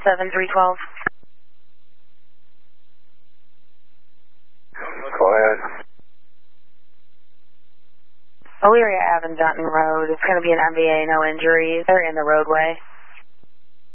7312. Go ahead. Elyria Ave and Dunton Road. It's going to be an MVA, no injuries. They're in the roadway.